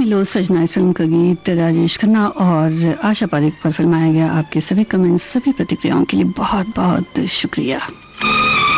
लो सजना इस फिल्म का गीत राजेश खन्ना और आशा पारेख पर फिल्माया गया। आपके सभी कमेंट्स, सभी प्रतिक्रियाओं के लिए बहुत बहुत शुक्रिया।